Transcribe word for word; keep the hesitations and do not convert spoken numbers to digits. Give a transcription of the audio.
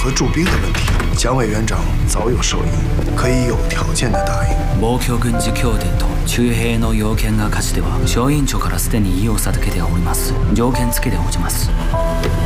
和驻兵的问题，蒋委员长早有授意，可以有条件的答应。 防御軍事協定と駐兵の要件が課しては、小委員長からすでに意を授けております。条件付きで応じます。